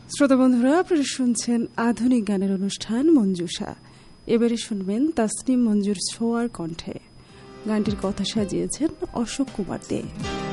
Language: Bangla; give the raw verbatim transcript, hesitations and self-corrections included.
শ্রোতা বন্ধুরা, আপনারা শুনছেন আধুনিক গানের অনুষ্ঠান মঞ্জুষা। এবারে শুনবেন তাসনিম মঞ্জুর ছোঁয়ার কণ্ঠে। গানটির কথা সাজিয়েছেন অশোক কুমার দে।